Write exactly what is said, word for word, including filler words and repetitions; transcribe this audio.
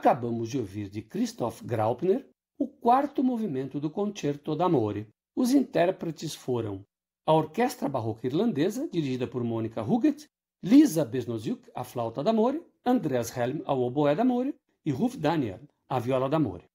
Acabamos de ouvir de Christoph Graupner o quarto movimento do Concerto d'Amore. Os intérpretes foram a Orquestra Barroca Irlandesa, dirigida por Monica Huguet, Lisa Besnoziuk, a flauta d'amore, Andreas Helm, ao oboé d'amore e Ruf Daniel, a viola d'amore.